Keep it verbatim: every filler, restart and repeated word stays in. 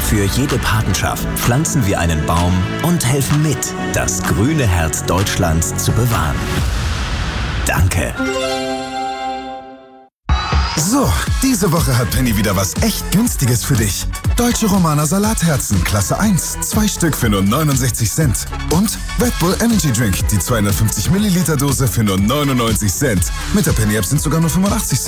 Für jede Patenschaft pflanzen wir einen Baum und helfen mit, das grüne Herz Deutschlands zu bewahren. Danke. So, diese Woche hat Penny wieder was echt Günstiges für dich. Deutsche Romaner Salatherzen, Klasse eins, zwei Stück für nur neunundsechzig Cent. Und Red Bull Energy Drink, die zweihundertfünfzig Milliliter Dose für nur neunundneunzig Cent. Mit der Penny App sind sogar nur fünfundachtzig Cent.